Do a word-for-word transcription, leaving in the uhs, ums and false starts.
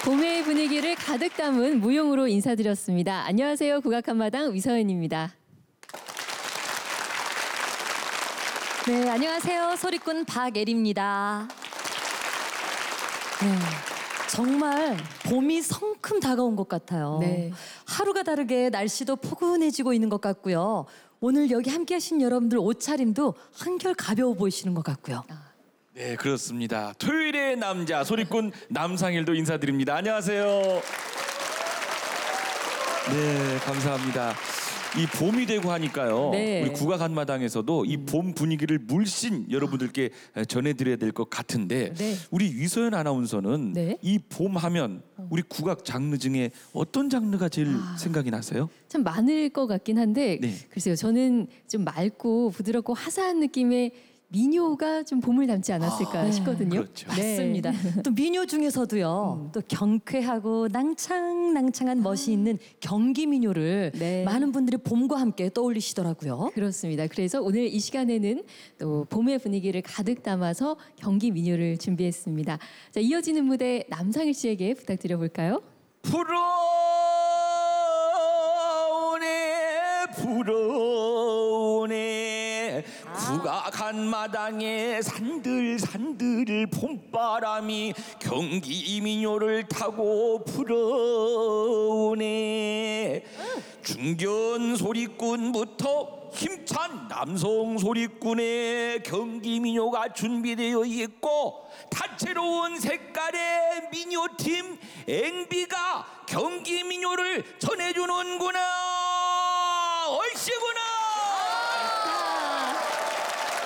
봄의 분위기를 가득 담은 무용으로 인사드렸습니다. 안녕하세요. 국악한마당 위서연입니다. 네, 안녕하세요. 소리꾼 박예리입니다. 네, 정말 봄이 성큼 다가온 것 같아요. 네. 하루가 다르게 날씨도 포근해지고 있는 것 같고요. 오늘 여기 함께 하신 여러분들 옷차림도 한결 가벼워 보이시는 것 같고요. 네, 그렇습니다. 토요일의 남자 소리꾼 남상일도 인사드립니다. 안녕하세요. 네, 감사합니다. 이 봄이 되고 하니까요. 네. 우리 국악 한마당에서도 이 봄 분위기를 물씬 여러분들께 전해드려야 될 것 같은데 네. 우리 위서연 아나운서는 네. 이 봄 하면 우리 국악 장르 중에 어떤 장르가 제일 아. 생각이 나세요? 참 많을 것 같긴 한데 네. 글쎄요. 저는 좀 맑고 부드럽고 화사한 느낌의 민요가 좀 봄을 담지 않았을까 아, 네. 싶거든요. 그렇죠. 맞습니다. 또 민요 중에서도요. 또 경쾌하고 낭창낭창한 멋이 있는 경기 민요를 네. 많은 분들이 봄과 함께 떠올리시더라고요. 그렇습니다. 그래서 오늘 이 시간에는 또 봄의 분위기를 가득 담아서 경기 민요를 준비했습니다. 자, 이어지는 무대 남상일 씨에게 부탁드려 볼까요? 불어오네 불어오네 국악 한마당에 산들 산들 봄바람이 경기 민요를 타고 불어오네 중견 소리꾼부터 힘찬 남성 소리꾼의 경기 민요가 준비되어 있고 다채로운 색깔의 민요팀 앵비가 경기 민요를 전해주는구나 얼씨구나.